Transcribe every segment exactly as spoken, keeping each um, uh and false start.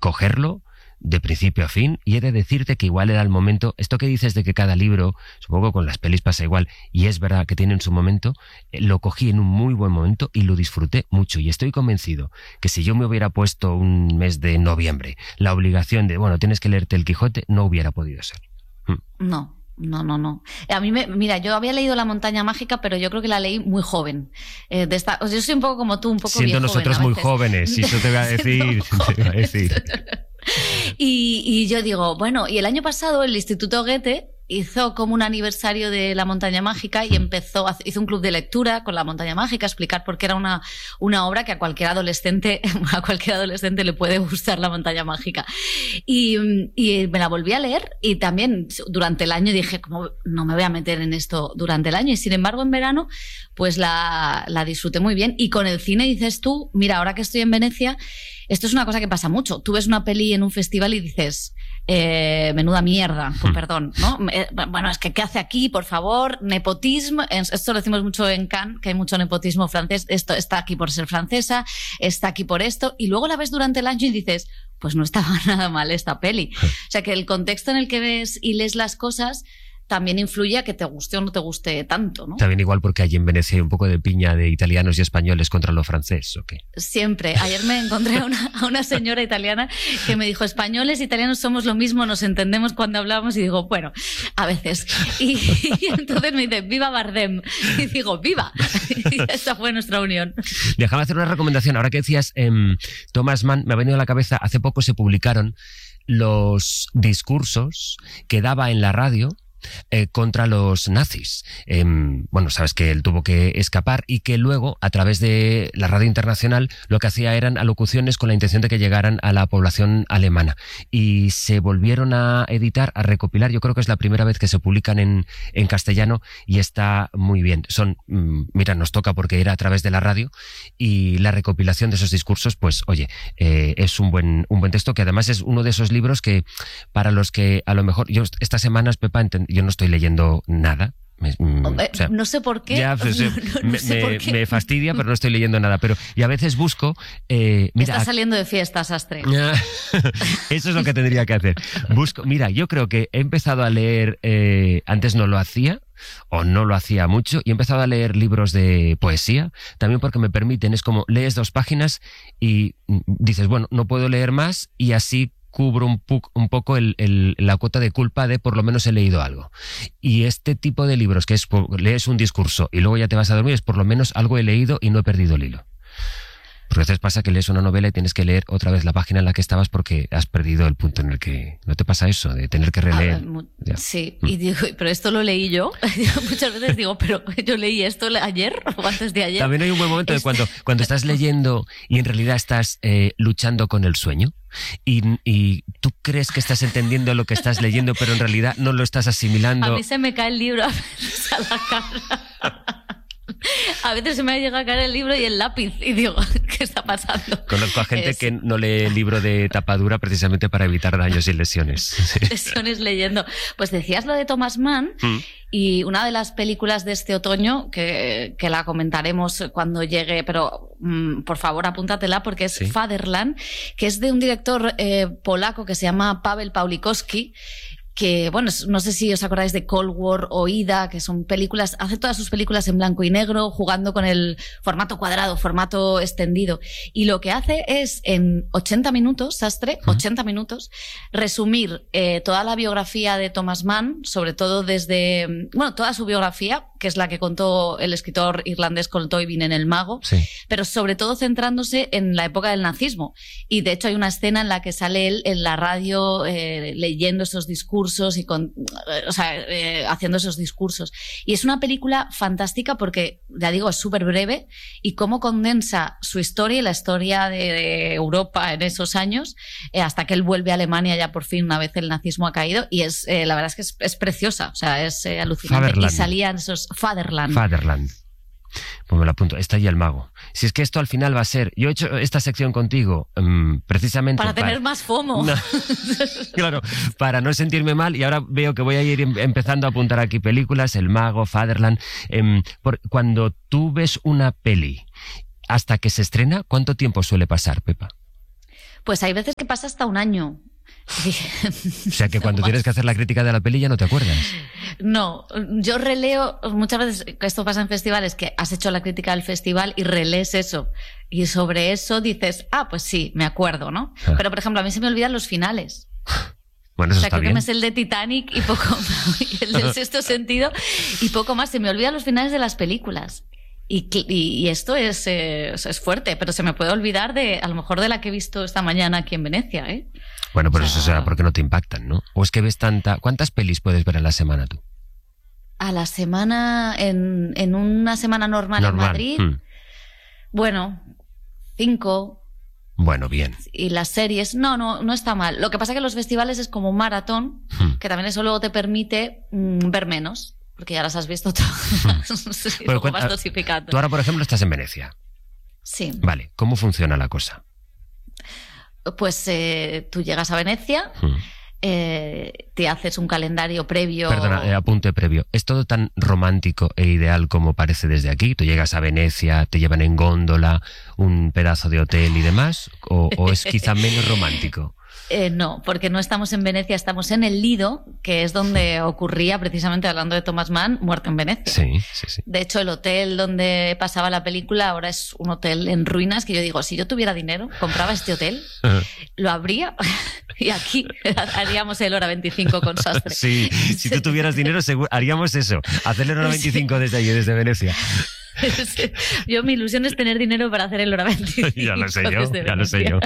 cogerlo de principio a fin, y he de decirte que igual era el momento, esto que dices de que cada libro, supongo con las pelis pasa igual, y es verdad que tienen su momento, eh, lo cogí en un muy buen momento y lo disfruté mucho, y estoy convencido que si yo me hubiera puesto un mes de noviembre la obligación de, bueno, tienes que leerte El Quijote, no hubiera podido ser. Hmm. No. No, no, no. A mí me, mira, yo había leído La montaña mágica, pero yo creo que la leí muy joven. Eh, de esta, o sea, yo soy un poco como tú, un poco Siendo nosotros muy jóvenes, y eso te voy a decir. Te iba a decir. Y, y yo digo, bueno, y el año pasado el Instituto Goethe hizo como un aniversario de La montaña mágica y empezó, hizo un club de lectura con La montaña mágica, explicar por qué era una, una obra que a cualquier adolescente, a cualquier adolescente le puede gustar La montaña mágica. Y, y me la volví a leer, y también durante el año dije, como no me voy a meter en esto durante el año, y sin embargo en verano pues la, la disfruté muy bien. Y con el cine dices tú, mira, ahora que estoy en Venecia, esto es una cosa que pasa mucho. Tú ves una peli en un festival y dices, eh, menuda mierda, con hmm. perdón, ¿no? Eh, bueno, es que ¿qué hace aquí? Por favor, nepotismo. Esto lo decimos mucho en Cannes, que hay mucho nepotismo francés. Esto está aquí por ser francesa, está aquí por esto. Y luego la ves durante el año y dices, pues no estaba nada mal esta peli. O sea, que el contexto en el que ves y lees las cosas también influye a que te guste o no te guste tanto, ¿no? También igual porque allí en Venecia hay un poco de piña de italianos y españoles contra lo francés, ¿o qué? Siempre. Ayer me encontré a una, a una señora italiana que me dijo, españoles e italianos somos lo mismo, nos entendemos cuando hablamos, y digo, bueno, a veces. Y, y entonces me dice, viva Bardem. Y digo, viva. Y esa fue nuestra unión. Déjame hacer una recomendación. Ahora que decías eh, Thomas Mann, me ha venido a la cabeza, hace poco se publicaron los discursos que daba en la radio Eh, contra los nazis. Eh, bueno, sabes que él tuvo que escapar y que luego, a través de la radio internacional, lo que hacía eran alocuciones con la intención de que llegaran a la población alemana. Y se volvieron a editar, a recopilar. Yo creo que es la primera vez que se publican en, en castellano, y está muy bien. Son, mmm, mira, nos toca porque era a través de la radio, y la recopilación de esos discursos, pues, oye, eh, es un buen, un buen texto, que además es uno de esos libros que, para los que a lo mejor, yo estas semanas, Pepa, ent- yo no estoy leyendo nada. Me, mm, eh, o sea, no sé por qué. Ya, pues, no, no, no me, sé me, por qué. me fastidia, pero no estoy leyendo nada. Pero, y a veces busco... Eh, mira, Estás saliendo de fiestas, Astre. Eso es lo que tendría que hacer. Busco, mira, yo creo que he empezado a leer... Eh, antes no lo hacía, o no lo hacía mucho, y he empezado a leer libros de poesía, también porque me permiten, es como lees dos páginas y dices, bueno, no puedo leer más, y así cubro un, pu- un poco el, el, la cuota de culpa de por lo menos he leído algo. Y este tipo de libros, que es lees un discurso y luego ya te vas a dormir, es por lo menos algo he leído y no he perdido el hilo. Porque a veces pasa que lees una novela y tienes que leer otra vez la página en la que estabas porque has perdido el punto en el que... ¿No te pasa eso? De tener que releer. Ver, sí, y digo, pero esto lo leí yo. Muchas veces digo, pero yo leí esto ayer o antes de ayer. También hay un buen momento de cuando, cuando estás leyendo y en realidad estás eh, luchando con el sueño. Y, y tú crees que estás entendiendo lo que estás leyendo, pero en realidad no lo estás asimilando. A mí se me cae el libro a veces a la cara. A veces se me llega a caer el libro y el lápiz y digo, ¿qué está pasando? Conozco a gente es... que no lee el libro de tapadura precisamente para evitar daños y lesiones. Lesiones leyendo. Pues decías lo de Thomas Mann, ¿Mm? Y una de las películas de este otoño, que, que la comentaremos cuando llegue, pero mmm, por favor apúntatela porque es ¿Sí? Fatherland, que es de un director eh, polaco que se llama Paweł Pawlikowski, que, bueno, no sé si os acordáis de Cold War o Ida, que son películas, hace todas sus películas en blanco y negro, jugando con el formato cuadrado, formato extendido. Y lo que hace es, en ochenta minutos, Sastre, uh-huh. ochenta minutos, resumir eh, toda la biografía de Thomas Mann, sobre todo desde, bueno, toda su biografía, que es la que contó el escritor irlandés Colm Tóibín en El Mago, sí. pero sobre todo centrándose en la época del nazismo. Y de hecho hay una escena en la que sale él en la radio eh, leyendo esos discursos y con, o sea, eh, haciendo esos discursos. Y es una película fantástica porque, ya digo, es súper breve y cómo condensa su historia y la historia de, de Europa en esos años eh, hasta que él vuelve a Alemania ya por fin una vez el nazismo ha caído y es, eh, la verdad es que es, es preciosa, o sea, es eh, alucinante. Fatherland. Y salían esos Fatherland. Fatherland. Pues me lo apunto, está ahí el mago. Si es que esto al final va a ser... Yo he hecho esta sección contigo um, precisamente... Para tener para, más FOMO. No, claro, para no sentirme mal, y ahora veo que voy a ir empezando a apuntar aquí películas, El Mago, Fatherland... Um, por, cuando tú ves una peli hasta que se estrena, ¿cuánto tiempo suele pasar, Pepa? Pues hay veces que pasa hasta un año. O sea que cuando tienes que hacer la crítica de la peli ya no te acuerdas. No, yo releo muchas veces, que esto pasa en festivales, que has hecho la crítica del festival y relees eso. Y sobre eso dices, ah, pues sí, me acuerdo, ¿no? Ah. Pero, por ejemplo, a mí se me olvidan los finales. Bueno, eso o sea, está creo bien. que me es el de Titanic y poco más, y el del Sexto Sentido y poco más. Se me olvidan los finales de las películas. Y, y, y esto es, eh, es fuerte, pero se me puede olvidar de, a lo mejor, de la que he visto esta mañana aquí en Venecia, ¿eh? Bueno, pero o sea, eso será porque no te impactan, ¿no? O es que ves tanta... ¿Cuántas pelis puedes ver a la semana tú? A la semana, en, en una semana normal, normal. en Madrid, hmm. bueno, cinco... Bueno, bien. Y las series, no, no, no está mal. Lo que pasa es que los festivales es como un maratón, hmm. que también eso luego te permite mm, ver menos, porque ya las has visto todas. Sí, bueno, luego vas dosificando. Tú ahora, por ejemplo, estás en Venecia. Sí. Vale, ¿cómo funciona la cosa? Pues eh, tú llegas a Venecia, hmm. eh, te haces un calendario previo... Perdona, eh, apunte previo. ¿Es todo tan romántico e ideal como parece desde aquí? ¿Tú llegas a Venecia, te llevan en góndola, un pedazo de hotel y demás? ¿O, o es quizá menos romántico? Eh, no, porque no estamos en Venecia, estamos en el Lido, que es donde ocurría, precisamente hablando de Thomas Mann, Muerte en Venecia. Sí, sí, sí. De hecho, el hotel donde pasaba la película ahora es un hotel en ruinas, que yo digo, si yo tuviera dinero, compraba este hotel, uh-huh. lo abría y aquí haríamos el Hora veinticinco con Sastre. Sí, si tú tuvieras dinero, seguro, haríamos eso, hacer el Hora veinticinco sí. desde allí, desde Venecia. Yo, mi ilusión es tener dinero para hacer el Hora veinticinco. Ya lo sé yo, ya lo sé yo.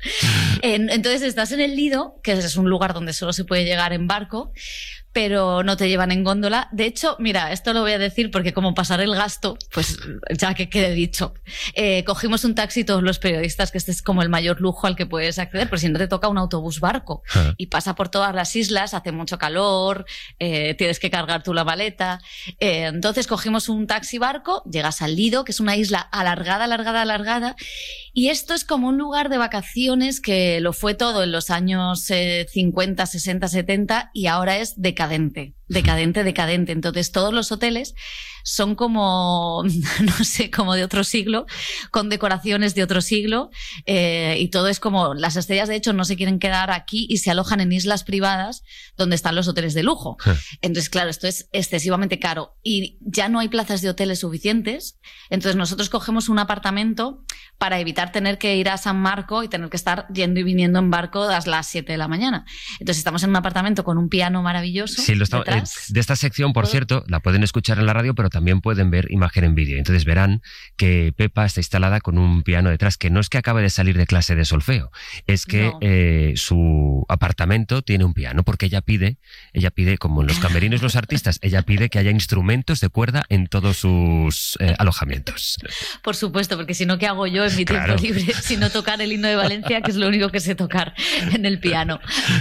Entonces estás en el Lido, que es un lugar donde solo se puede llegar en barco, pero no te llevan en góndola. De hecho, mira, esto lo voy a decir porque como pasar el gasto, pues ya que quede dicho. Eh, cogimos un taxi todos los periodistas, que este es como el mayor lujo al que puedes acceder, pero si no te toca un autobús barco. Uh-huh. Y pasa por todas las islas, hace mucho calor, eh, tienes que cargar tú la maleta. Eh, entonces cogimos un taxi barco, llegas al Lido, que es una isla alargada, alargada, alargada, y esto es como un lugar de vacaciones que lo fue todo en los años eh, cincuenta, sesenta, setenta y ahora es decadente, decadente, decadente. Entonces todos los hoteles son como, no sé, como de otro siglo, con decoraciones de otro siglo, eh, y todo es como, las estrellas de hecho no se quieren quedar aquí y se alojan en islas privadas donde están los hoteles de lujo. Entonces, claro, esto es excesivamente caro y ya no hay plazas de hoteles suficientes, entonces nosotros cogemos un apartamento para evitar tener que ir a San Marco y tener que estar yendo y viniendo en barco a las siete de la mañana. Entonces estamos en un apartamento con un piano maravilloso. Sí, lo está, eh, de esta sección, por cierto, la pueden escuchar en la radio, pero también pueden ver imagen en vídeo. Entonces verán que Pepa está instalada con un piano detrás, que no es que acabe de salir de clase de solfeo, es que no. eh, su apartamento tiene un piano, porque ella pide, ella pide, como en los camerinos los artistas, ella pide que haya instrumentos de cuerda en todos sus eh, alojamientos. Por supuesto, porque si no, ¿qué hago yo en mi tiempo claro. libre? Si no tocar el himno de Valencia, que es lo único que sé tocar en el piano.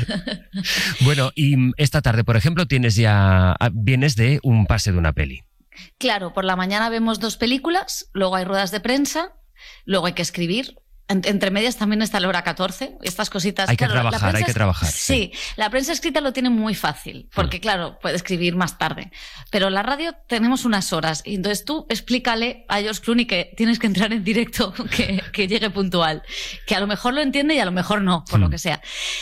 Bueno, y esta tarde, por ejemplo, tienes ya vienes de un pase de una peli. Claro, por la mañana vemos dos películas, luego hay ruedas de prensa, luego hay que escribir. Entre medias también está la hora catorce, estas cositas. Hay que claro, trabajar, hay que trabajar. Sí, sí, la prensa escrita lo tiene muy fácil, porque claro, puede escribir más tarde. Pero la radio tenemos unas horas, y entonces tú explícale a George Clooney que tienes que entrar en directo, que, que llegue puntual, que a lo mejor lo entiende y a lo mejor no, por mm. lo que sea.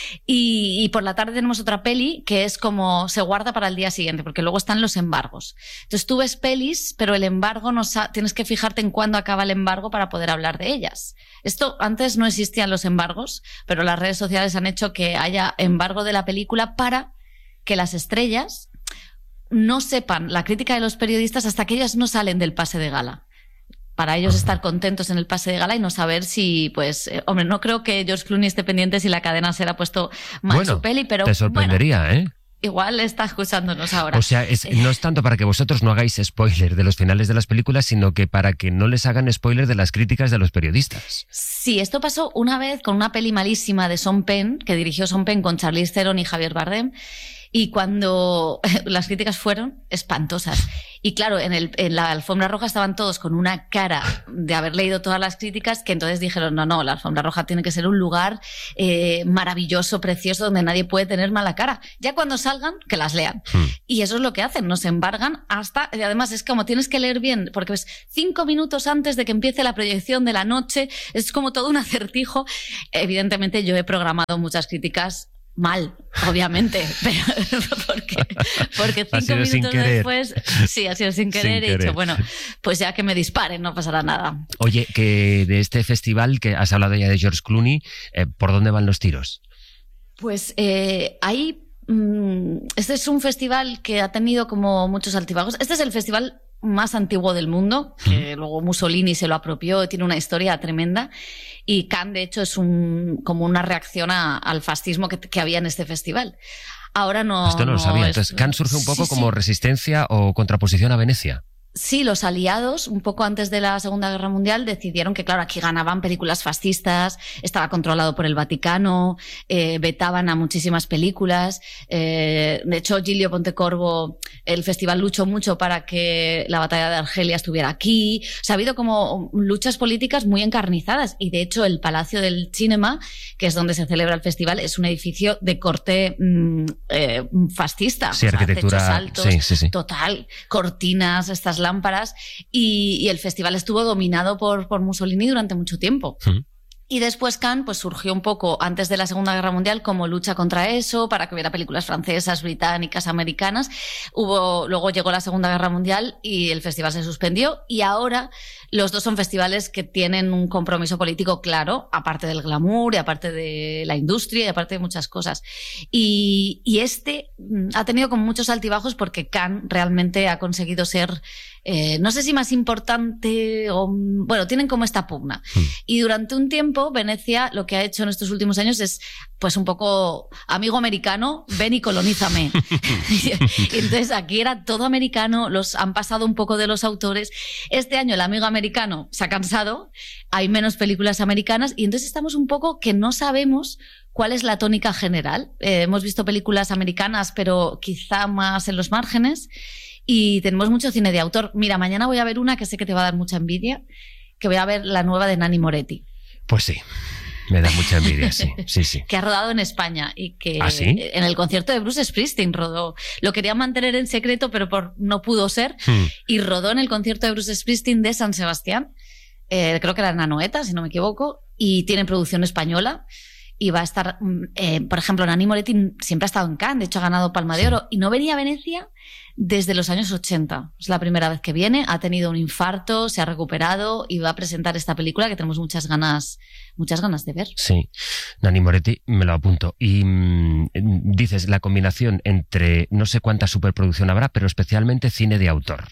Y, y por la tarde tenemos otra peli que es como se guarda para el día siguiente, porque luego están los embargos. Entonces tú ves pelis, pero el embargo no sa- tienes que fijarte en cuándo acaba el embargo para poder hablar de ellas. Esto antes no existían los embargos, pero las redes sociales han hecho que haya embargo de la película para que las estrellas no sepan la crítica de los periodistas hasta que ellas no salen del pase de gala. Para ellos estar contentos en el pase de gala y no saber si, pues, eh, hombre, no creo que George Clooney esté pendiente si la cadena SER ha puesto mal bueno, su peli, pero te sorprendería, bueno, ¿eh? Igual está escuchándonos ahora. O sea, es, no es tanto para que vosotros no hagáis spoiler de los finales de las películas, sino que para que no les hagan spoiler de las críticas de los periodistas. Sí, esto pasó una vez con una peli malísima de Sean Penn, que dirigió Sean Penn con Charlize Theron y Javier Bardem. Y cuando las críticas fueron espantosas. Y claro, en, el, en la alfombra roja estaban todos con una cara de haber leído todas las críticas, que entonces dijeron, no, no, la alfombra roja tiene que ser un lugar eh, maravilloso, precioso, donde nadie puede tener mala cara. Ya cuando salgan, que las lean. Hmm. Y eso es lo que hacen, nos embargan hasta... Y además es como tienes que leer bien, porque ves, cinco minutos antes de que empiece la proyección de la noche, es como todo un acertijo. Evidentemente yo he programado muchas críticas mal, obviamente, pero porque, porque cinco minutos después, sí, ha sido sin querer, sin he dicho, bueno, pues ya que me disparen, no pasará nada. Oye, que de este festival, que has hablado ya de George Clooney, eh, ¿por dónde van los tiros? Pues eh, hay, mmm, este es un festival que ha tenido como muchos altibajos. Este es el festival más antiguo del mundo, que luego Mussolini se lo apropió, tiene una historia tremenda, y Cannes de hecho es un, como una reacción a, al fascismo que, que había en este festival. Ahora no... Esto no, no lo sabía. Entonces, es, Cannes surge un poco sí, como sí. resistencia o contraposición a Venecia. Sí, los aliados, un poco antes de la Segunda Guerra Mundial, decidieron que, claro, aquí ganaban películas fascistas, estaba controlado por el Vaticano, eh, vetaban a muchísimas películas. Eh, de hecho, Giulio Pontecorvo, el festival luchó mucho para que la batalla de Argelia estuviera aquí. O sea, ha habido como luchas políticas muy encarnizadas. Y, de hecho, el Palacio del Cinema, que es donde se celebra el festival, es un edificio de corte mmm, eh, fascista. Sí, o sea, arquitectura... techos altos, sí, sí, sí. Total, cortinas, estas lámparas, y, y el festival estuvo dominado por, por Mussolini durante mucho tiempo. ¿Mm? Y después Cannes pues, surgió un poco antes de la Segunda Guerra Mundial como lucha contra eso, para que hubiera películas francesas, británicas, americanas. Hubo, luego llegó la Segunda Guerra Mundial y el festival se suspendió, y ahora los dos son festivales que tienen un compromiso político claro, aparte del glamour y aparte de la industria y aparte de muchas cosas. Y, y este ha tenido como muchos altibajos porque Cannes realmente ha conseguido ser... Eh, no sé si más importante o... Bueno, tienen como esta pugna. Mm. Y durante un tiempo, Venecia lo que ha hecho en estos últimos años es, pues un poco, amigo americano, ven y colonízame. Y entonces aquí era todo americano, los han pasado un poco de los autores. Este año el amigo americano se ha cansado, hay menos películas americanas, y entonces estamos un poco que no sabemos cuál es la tónica general. Eh, hemos visto películas americanas, pero quizá más en los márgenes. Y tenemos mucho cine de autor. Mira, mañana voy a ver una que sé que te va a dar mucha envidia, que voy a ver la nueva de Nanni Moretti. Pues sí, me da mucha envidia, sí, sí, sí. Que ha rodado en España y que ¿Ah, sí? en el concierto de Bruce Springsteen rodó. Lo quería mantener en secreto, pero por, no pudo ser. Hmm. Y rodó en el concierto de Bruce Springsteen de San Sebastián. Eh, creo que era en Anoeta, si no me equivoco. Y tiene producción española. Y va a estar, eh, por ejemplo, Nanni Moretti siempre ha estado en Cannes, de hecho ha ganado Palma de Oro, sí. Y no venía a Venecia desde los años ochenta. Es la primera vez que viene, ha tenido un infarto, se ha recuperado y va a presentar esta película que tenemos muchas ganas, muchas ganas de ver. Sí, Nanni Moretti, me lo apunto. Y mmm, dices, la combinación entre no sé cuánta superproducción habrá, pero especialmente cine de autor.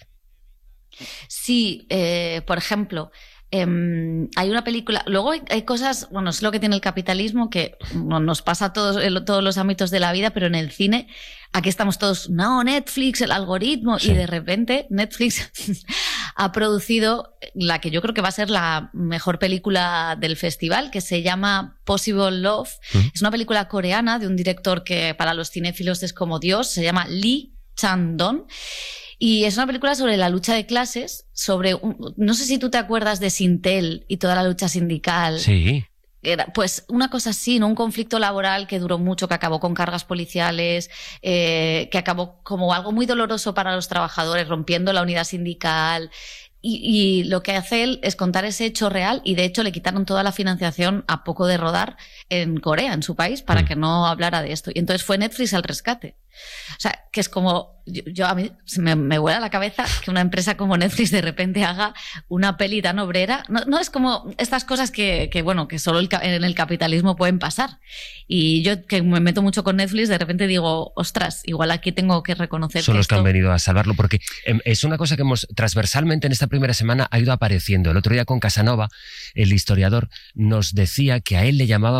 Sí, eh, por ejemplo... Eh, hay una película, luego hay, hay cosas, bueno, es lo que tiene el capitalismo, que no, nos pasa a todos, en todos los ámbitos de la vida, pero en el cine, aquí estamos todos, no, Netflix, el algoritmo, sí. Y de repente Netflix ha producido la que yo creo que va a ser la mejor película del festival, que se llama Possible Love. Uh-huh. Es una película coreana de un director que para los cinéfilos es como Dios, se llama Lee Chang-dong. Y es una película sobre la lucha de clases, sobre un, no sé si tú te acuerdas de Sintel y toda la lucha sindical. Sí. Era, pues una cosa así, ¿no? Un conflicto laboral que duró mucho, que acabó con cargas policiales, eh, que acabó como algo muy doloroso para los trabajadores, rompiendo la unidad sindical. Y, y lo que hace él es contar ese hecho real, y de hecho le quitaron toda la financiación a poco de rodar en Corea, en su país, para mm. que no hablara de esto. Y entonces fue Netflix al rescate. O sea, que es como, yo, yo a mí me, me vuela la cabeza que una empresa como Netflix de repente haga una peli tan obrera. No, no es como estas cosas que, que bueno, que solo el, en el capitalismo pueden pasar. Y yo, que me meto mucho con Netflix, de repente digo, ostras, igual aquí tengo que reconocer Son que los esto... que han venido a salvarlo, porque es una cosa que hemos transversalmente en esta primera semana ha ido apareciendo. El otro día con Casanova, el historiador, nos decía que a él le llamaba un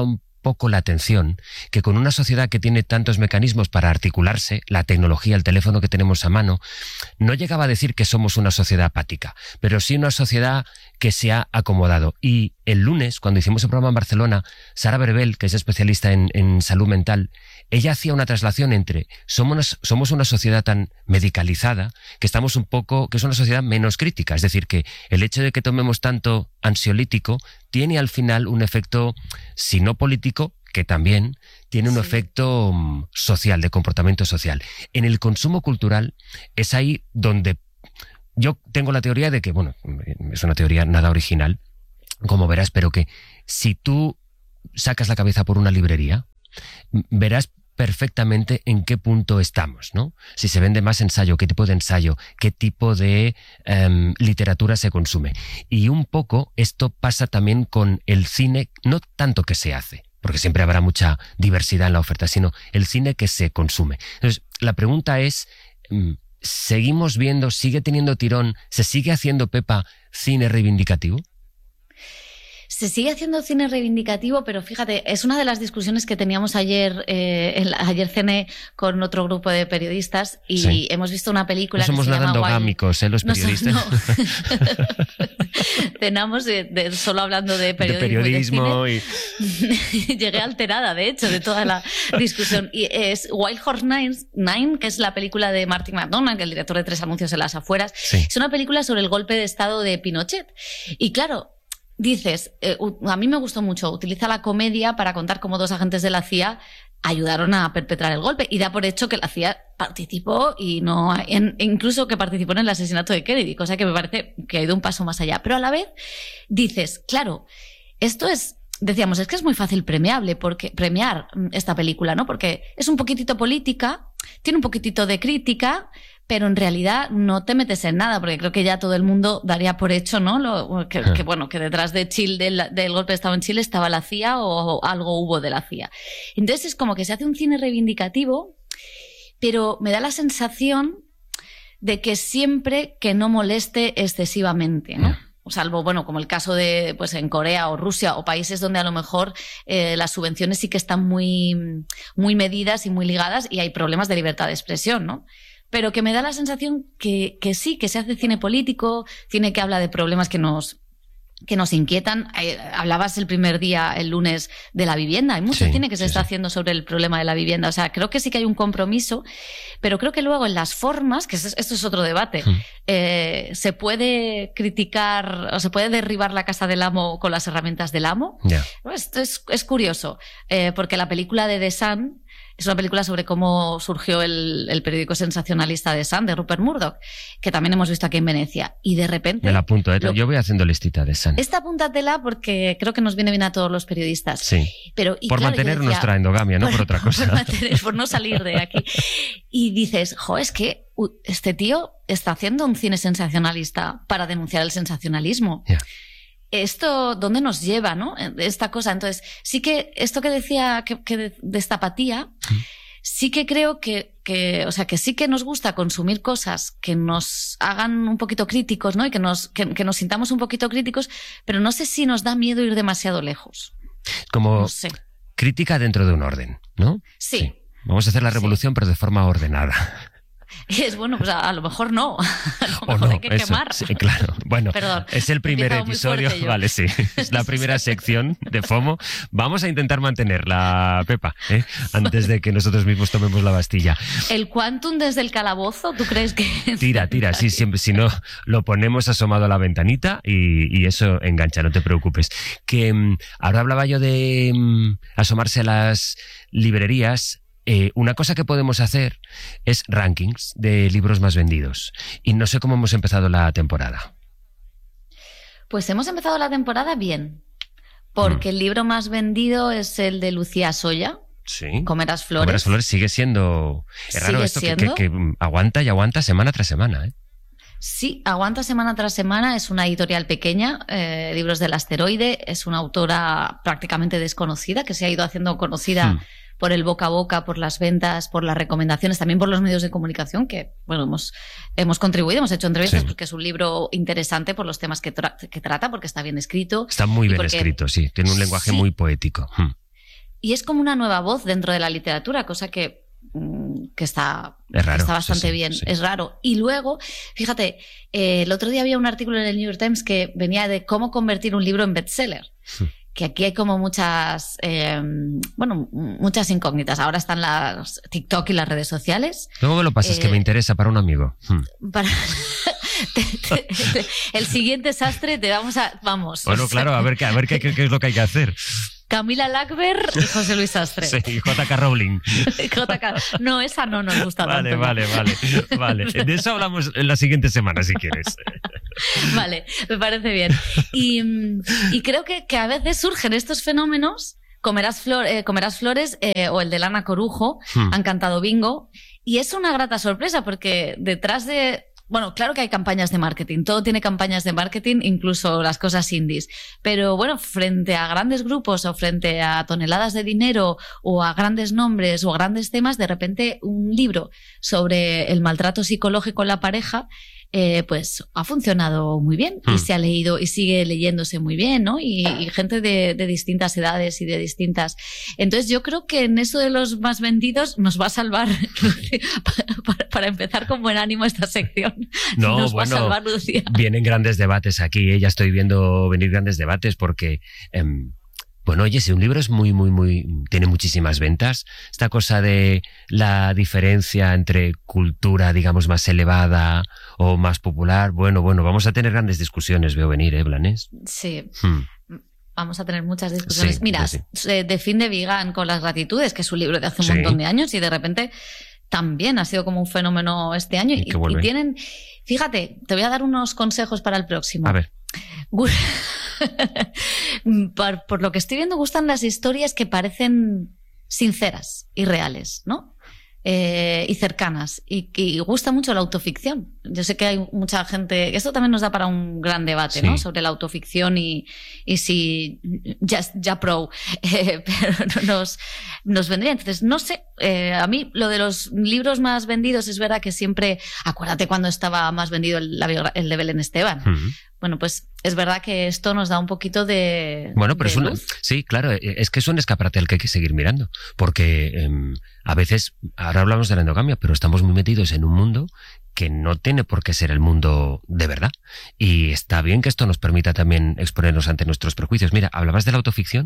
poco la atención que con una sociedad que tiene tantos mecanismos para articularse, la tecnología, el teléfono que tenemos a mano, no llegaba a decir que somos una sociedad apática, pero sí una sociedad que se ha acomodado. Y el lunes, cuando hicimos el programa en Barcelona, Sara Berbel, que es especialista en, en salud mental, ella hacía una traslación entre somos, somos una sociedad tan medicalizada que estamos un poco, que es una sociedad menos crítica. Es decir, que el hecho de que tomemos tanto ansiolítico tiene al final un efecto, si no político, que también tiene un sí. efecto um, social, de comportamiento social. En el consumo cultural es ahí donde yo tengo la teoría de que, bueno, es una teoría nada original, como verás, pero que si tú sacas la cabeza por una librería, verás perfectamente en qué punto estamos, ¿no? Si se vende más ensayo, qué tipo de ensayo, qué tipo de um, literatura se consume. Y un poco esto pasa también con el cine, no tanto que se hace, porque siempre habrá mucha diversidad en la oferta, sino el cine que se consume. Entonces, la pregunta es, ¿seguimos viendo, sigue teniendo tirón, se sigue haciendo, Pepa, cine reivindicativo? Se sigue haciendo cine reivindicativo, pero fíjate, es una de las discusiones que teníamos ayer, eh, el, ayer cené con otro grupo de periodistas y sí. hemos visto una película. No somos nada endogámicos, ¿eh? Los periodistas. No, no. Cenamos de, de, solo hablando de periodismo. De periodismo y, de y... Llegué alterada, de hecho, de toda la discusión. Y es Wild Horse Nine, que es la película de Martin McDonagh, el director de Tres anuncios en las afueras. Sí. Es una película sobre el golpe de estado de Pinochet. Y claro, dices, eh, a mí me gustó mucho, utiliza la comedia para contar cómo dos agentes de la C I A ayudaron a perpetrar el golpe y da por hecho que la C I A participó y no, en, incluso que participó en el asesinato de Kennedy, cosa que me parece que ha ido un paso más allá. Pero a la vez dices, claro, esto es, decíamos, es que es muy fácil premiable, porque premiar esta película, ¿no? Porque es un poquitito política, tiene un poquitito de crítica, pero en realidad no te metes en nada, porque creo que ya todo el mundo daría por hecho, ¿no? Lo, que, que bueno, que detrás de Chile, del, del golpe de Estado en Chile estaba la C I A o, o algo hubo de la C I A. Entonces es como que se hace un cine reivindicativo, pero me da la sensación de que siempre que no moleste excesivamente, ¿no? Salvo, bueno, como el caso de, pues en Corea o Rusia o países donde a lo mejor eh, las subvenciones sí que están muy, muy medidas y muy ligadas y hay problemas de libertad de expresión, ¿no? Pero que me da la sensación que, que sí, que se hace cine político, cine que habla de problemas que nos, que nos inquietan. Eh, hablabas el primer día, el lunes, de la vivienda. Hay mucho sí, cine que se sí, está sí. haciendo sobre el problema de la vivienda. O sea, creo que sí que hay un compromiso, pero creo que luego en las formas, que esto es otro debate, mm. eh, se puede criticar o se puede derribar la casa del amo con las herramientas del amo. Yeah. Esto es, es curioso, eh, porque la película de The Sun es una película sobre cómo surgió el, el periódico sensacionalista The Sun, de Rupert Murdoch, que también hemos visto aquí en Venecia. Y de repente... Me la apunto, ¿eh? Lo, yo voy haciendo listita de Sun. Esta apúntatela porque creo que nos viene bien a todos los periodistas. Sí. Pero, y por claro, mantener decía, nuestra endogamia, no por, por otra cosa. Por, mantener, por no salir de aquí. Y dices, jo, es que este tío está haciendo un cine sensacionalista para denunciar el sensacionalismo. Yeah. Esto, ¿dónde nos lleva, no? Esta cosa. Entonces, sí que esto que decía que, que de, de esta apatía, mm. sí que creo que, que, o sea, que sí que nos gusta consumir cosas que nos hagan un poquito críticos, ¿no? Y que nos, que, que nos sintamos un poquito críticos, pero no sé si nos da miedo ir demasiado lejos. Como no sé. Crítica dentro de un orden, ¿no? Sí. sí. Vamos a hacer la revolución, sí. pero de forma ordenada. Es bueno, pues a, a lo mejor no. A lo mejor o no, hay que eso, quemar. Sí, claro. Bueno, Perdón, es el primer episodio. Vale, sí. Es la primera sección de FOMO. Vamos a intentar mantenerla, Pepa, ¿eh? antes de que nosotros mismos tomemos la Bastilla. ¿El Quantum desde el calabozo? ¿Tú crees que...? Tira, tira. Sí, siempre. Si no, lo ponemos asomado a la ventanita y, y eso engancha, no te preocupes. Que um, ahora hablaba yo de um, asomarse a las librerías. Eh, una cosa que podemos hacer es rankings de libros más vendidos. Y no sé cómo hemos empezado la temporada. Pues hemos empezado la temporada bien. Porque mm. el libro más vendido es el de Lucía Soya. Sí. Comerás flores. Comerás flores sigue siendo... Es raro ¿Sigue esto que, siendo? Que, que aguanta y aguanta semana tras semana, ¿eh? Sí, aguanta semana tras semana. Es una editorial pequeña, eh, Libros del Asteroide. Es una autora prácticamente desconocida que se ha ido haciendo conocida... Mm. por el boca a boca, por las ventas, por las recomendaciones, también por los medios de comunicación que, bueno, hemos, hemos contribuido, hemos hecho entrevistas sí. porque es un libro interesante por los temas que, tra que trata, porque está bien escrito. Está muy bien porque, escrito, sí. Tiene un lenguaje sí, muy poético. Hmm. y es como una nueva voz dentro de la literatura, cosa que, que está, es raro, está bastante sí, sí, bien, sí. es raro. Y luego, fíjate, eh, el otro día había un artículo en el New York Times que venía de cómo convertir un libro en bestseller. Sí. Que aquí hay como muchas, eh, bueno, muchas incógnitas. Ahora están las TikTok y las redes sociales. Luego me lo pasas, eh, que me interesa para un amigo. Hmm. Para... te, te, te, el siguiente sastre te vamos a... Vamos. Bueno, claro, a ver, qué, a ver qué, qué, qué es lo que hay que hacer. Camila Lackberg y José Luis Sastre. Sí, J K Rowling. J K No, esa no nos gusta vale, tanto. Vale, vale, vale. De eso hablamos en la siguiente semana, si quieres. Vale, me parece bien. Y, y creo que, que a veces surgen estos fenómenos, Comerás, flor, eh, Comerás Flores eh, o el de Lana Corujo, hmm. han cantado bingo, y es una grata sorpresa porque detrás de... Bueno, claro que hay campañas de marketing, todo tiene campañas de marketing, incluso las cosas indies, pero bueno, frente a grandes grupos o frente a toneladas de dinero o a grandes nombres o a grandes temas, de repente un libro sobre el maltrato psicológico en la pareja Eh, pues ha funcionado muy bien mm. y se ha leído y sigue leyéndose muy bien, ¿no? Y, y gente de, de distintas edades y de distintas... Entonces yo creo que en eso de los más vendidos nos va a salvar, para, para empezar con buen ánimo esta sección, no, nos bueno, va a salvar Lucía. Vienen grandes debates aquí, ¿eh? Ya estoy viendo venir grandes debates porque... Eh, Bueno, oye, si un libro es muy, muy, muy... tiene muchísimas ventas, esta cosa de la diferencia entre cultura, digamos, más elevada o más popular, bueno, bueno, vamos a tener grandes discusiones, veo venir, ¿eh, Blanes? Sí. Hmm. Vamos a tener muchas discusiones. Sí, Mira, sí. De Fin de Vigan con las gratitudes, que es un libro de hace un sí. montón de años y de repente también ha sido como un fenómeno este año. Y, y, y tienen... Fíjate, te voy a dar unos consejos para el próximo. A ver. por, por lo que estoy viendo, gustan las historias que parecen sinceras y reales, ¿no? Eh, y cercanas. Y, y gusta mucho la autoficción. Yo sé que hay mucha gente... Esto también nos da para un gran debate, sí. ¿no? Sobre la autoficción y, y si ya, ya pro. Eh, pero nos, nos vendría. Entonces, no sé. Eh, a mí, lo de los libros más vendidos es verdad que siempre... Acuérdate cuando estaba más vendido el, el de Belén Esteban. Uh-huh. Bueno, pues es verdad que esto nos da un poquito de... Bueno, pero de es una... luz. Sí, claro, es que es un escaparate al que hay que seguir mirando, porque eh, a veces, ahora hablamos de la endogamia, pero estamos muy metidos en un mundo que no tiene por qué ser el mundo de verdad. Y está bien que esto nos permita también exponernos ante nuestros prejuicios. Mira, hablabas de la autoficción.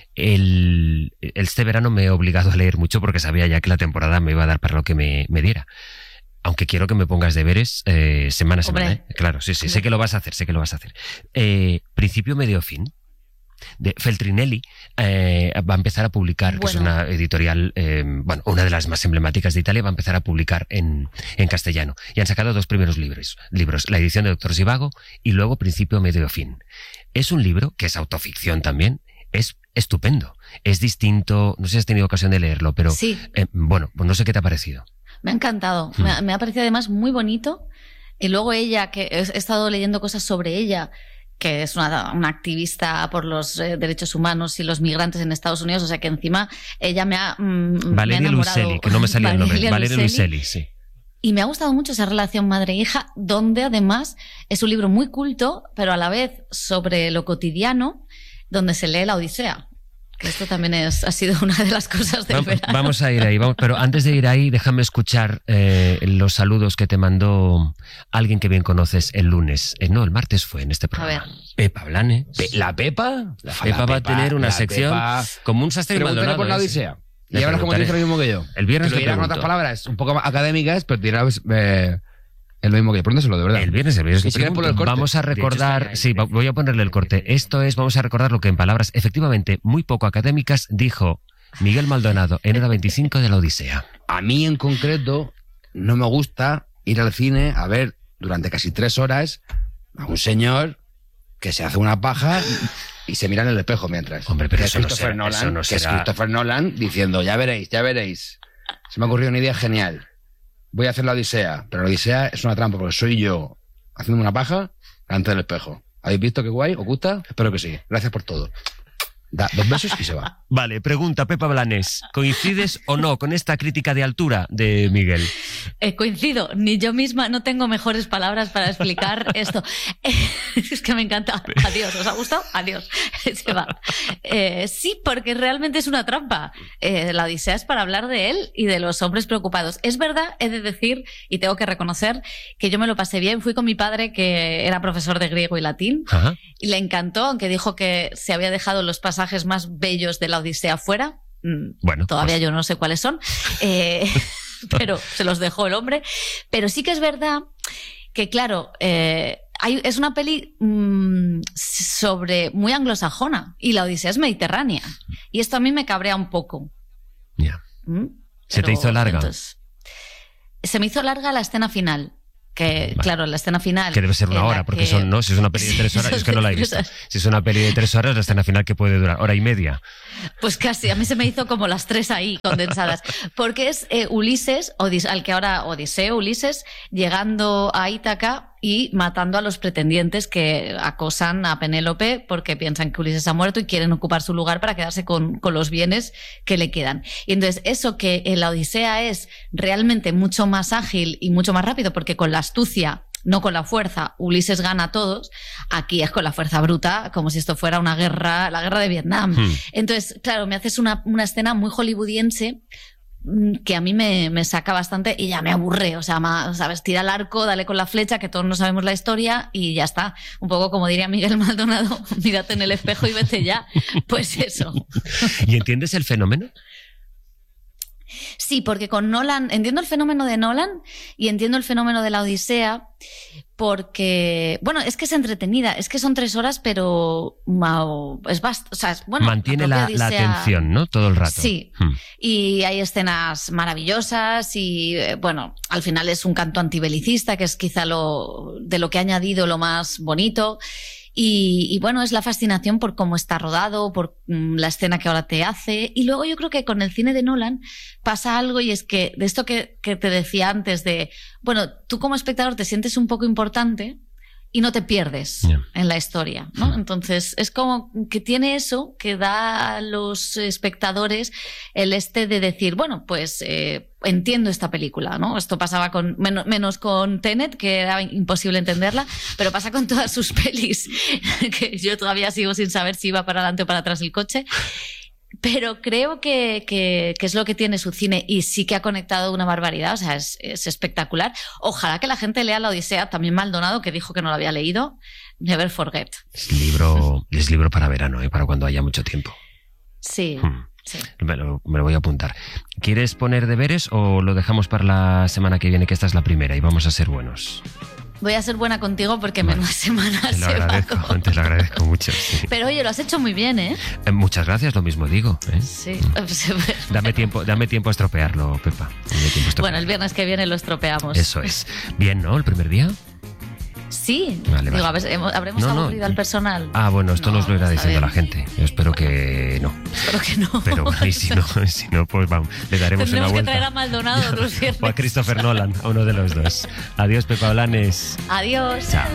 El, este verano me he obligado a leer mucho porque sabía ya que la temporada me iba a dar para lo que me, me diera. Aunque quiero que me pongas deberes eh, semana a semana. ¿eh? Claro, sí, sí, sé que lo vas a hacer, sé que lo vas a hacer. Eh, principio, medio, fin. De Feltrinelli eh, va a empezar a publicar, bueno. que es una editorial, eh, bueno, una de las más emblemáticas de Italia, va a empezar a publicar en, en castellano. Y han sacado dos primeros libros, libros, la edición de Doctor Zhivago y luego Principio, medio, fin. Es un libro que es autoficción también, es estupendo, es distinto, no sé si has tenido ocasión de leerlo, pero sí. eh, bueno, pues no sé qué te ha parecido. Me ha encantado, hmm. me, ha, me ha parecido además muy bonito. Y luego ella, que he, he estado leyendo cosas sobre ella, que es una, una activista por los eh, derechos humanos y los migrantes en Estados Unidos, o sea que encima ella me ha mm, Valeria me ha Luiselli, que no me salía el nombre, Valeria Luiselli, sí. Y me ha gustado mucho esa relación madre-hija, donde además es un libro muy culto, pero a la vez sobre lo cotidiano, donde se lee la Odisea. Que esto también es, ha sido una de las cosas del vamos, verano. Vamos a ir ahí, vamos, pero antes de ir ahí, déjame escuchar eh, los saludos que te mandó alguien que bien conoces el lunes. Eh, no, el martes fue en este programa. A ver. Pepa Blanes. Pe ¿La Pepa? La Pepa la va a tener una sección Pepa. como un sastre y Maldonado. por la Odisea. Y ahora como te dice lo mismo que yo. El viernes que lo dirá con otras palabras un poco más académicas, pero dirá eh, el mismo que yo. Pregúntaselo, de verdad. El viernes, el viernes. Y si por el corte. Vamos a recordar, sí, voy a ponerle el corte. Esto es, vamos a recordar lo que en palabras efectivamente muy poco académicas dijo Miguel Maldonado en Hora veinticinco de la Odisea. A mí en concreto no me gusta ir al cine a ver durante casi tres horas a un señor que se hace una paja y se mira en el espejo mientras. Hombre, pero que eso, es no será, Nolan, eso no que será... es Christopher Nolan diciendo, ya veréis, ya veréis. Se me ha ocurrido una idea genial. Voy a hacer la Odisea, pero la Odisea es una trampa porque soy yo haciendo una paja delante del espejo. ¿Habéis visto qué guay? ¿Os gusta? Espero que sí. Gracias por todo. da dos besos y se va. Vale, pregunta Pepa Blanes, ¿coincides o no con esta crítica de altura de Miguel? Eh, coincido, ni yo misma no tengo mejores palabras para explicar esto. Eh, es que me encanta. Adiós, ¿os ha gustado? Adiós. Se va. Eh, sí, porque realmente es una trampa. Eh, la Odisea es para hablar de él y de los hombres preocupados. Es verdad, he de decir, y tengo que reconocer, que yo me lo pasé bien. Fui con mi padre, que era profesor de griego y latín, Ajá. y le encantó, aunque dijo que se había dejado los pasajes más bellos de la Odisea fuera. Bueno, todavía pues... yo no sé cuáles son, eh, pero se los dejó el hombre. Pero sí que es verdad que, claro, eh, hay, es una peli mmm, sobre muy anglosajona y la Odisea es mediterránea. Y esto a mí me cabrea un poco. Ya. Yeah. ¿Mm? ¿Se te hizo larga? Entonces, se me hizo larga la escena final. Que, vale. Claro, la escena final... Que debe ser una hora, porque que... son, ¿no? Si es una peli de tres horas, es que no la he visto. Si es una peli de tres horas, la escena final que puede durar hora y media. Pues casi, a mí se me hizo como las tres ahí, condensadas. Porque es eh, Ulises, Odis, al que ahora Odiseo, Ulises, llegando a Ítaca y matando a los pretendientes que acosan a Penélope porque piensan que Ulises ha muerto y quieren ocupar su lugar para quedarse con, con los bienes que le quedan. Y entonces eso que en la Odisea es realmente mucho más ágil y mucho más rápido, porque con la astucia, no con la fuerza, Ulises gana a todos, aquí es con la fuerza bruta, como si esto fuera una guerra, la guerra de Vietnam. Hmm. Entonces, claro, me haces una, una escena muy hollywoodiense que a mí me, me saca bastante y ya me aburre, o sea, más, ¿sabes? Tira el arco, dale con la flecha, que todos no sabemos la historia y ya está. Un poco como diría Miguel Maldonado, mírate en el espejo y vete ya. Pues eso. ¿Y entiendes el fenómeno? Sí, porque con Nolan, entiendo el fenómeno de Nolan y entiendo el fenómeno de la Odisea, porque, bueno, es que es entretenida, es que son tres horas, pero wow, es bast- o sea, es, bueno, mantiene la, la, la atención, ¿no? Todo el rato. Sí, hmm. y hay escenas maravillosas y, bueno, al final es un canto antibelicista, que es quizá lo de lo que ha añadido lo más bonito. Y, y bueno, es la fascinación por cómo está rodado, por mm, la escena que ahora te hace. Y luego yo creo que con el cine de Nolan pasa algo, y es que de esto que, que te decía antes de, bueno, tú como espectador te sientes un poco importante y no te pierdes yeah. en la historia, ¿no? Entonces es como que tiene eso que da a los espectadores el este de decir, bueno, pues eh, entiendo esta película, ¿no? Esto pasaba con menos, menos con Tenet, que era imposible entenderla, pero pasa con todas sus pelis, que yo todavía sigo sin saber si iba para adelante o para atrás el coche. Pero creo que, que, que es lo que tiene su cine, y sí que ha conectado una barbaridad, o sea, es, es espectacular. Ojalá que la gente lea la Odisea, también Maldonado, que dijo que no lo había leído. Never forget. Es libro, es libro para verano, ¿eh? Para cuando haya mucho tiempo. Sí. Hmm. Sí. Me lo, me lo voy a apuntar. ¿Quieres poner deberes o lo dejamos para la semana que viene, que esta es la primera y vamos a ser buenos? Voy a ser buena contigo porque vale. menuda semana te lo se agradezco, va con... Te lo agradezco mucho. Sí. Pero oye, lo has hecho muy bien, ¿eh? eh muchas gracias, lo mismo digo. ¿eh? Sí. Dame tiempo, dame tiempo a estropearlo, Pepa. Dame tiempo a estropearlo. Bueno, el viernes que viene lo estropeamos. Eso es. Bien, ¿no? El primer día. Sí, vale, digo, vale. a ver, ¿habremos no, no. aburrido al personal? Ah, bueno, esto no, nos lo irá diciendo la gente. Yo espero que no. Espero que no. Pero bueno, y si no, si no pues vamos, le daremos Tendremos una vuelta. que traer a Maldonado otros viernes. O a Christopher Nolan, a uno de los dos. Adiós, Pepa Blanes. Adiós. Chao.